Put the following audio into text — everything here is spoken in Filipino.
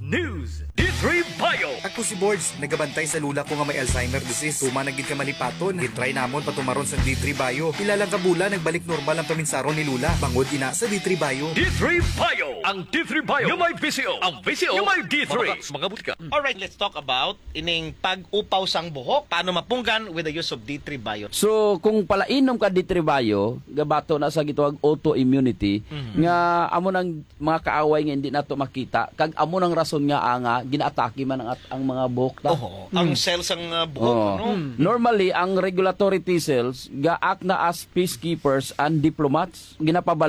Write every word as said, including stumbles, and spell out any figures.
News, D three Bio. Ako si Boards, nagabantay sa lula ko nga may Alzheimer disease. Tuma nagid ka malipaton. Gitry namon patumaron sa D three Bio. Ilalang kabula nagbalik normal ang paminsaron ni lula. Bangod ina sa D three Bio. D three Bio. Ang D three Bio. Yung may P C O. Ang P C O. Yung may D three. Mga butika. Alright, let's talk about ining pag-upaw sang buhok. Paano mapunggan with the use of D three Bio. So kung palainom ka D three Bio, gabato na sa gituwag autoimmunity mm-hmm. nga amo nang mga kaaway nga hindi nato makita kag amo nang rason nga anga ginaatake man ang, ang mga buhok ta. Oh, ang cells ang uh, buhok Oh. ano. Mm. Normally ang regulatory T cells gaak na as peacekeepers and diplomats ginapabal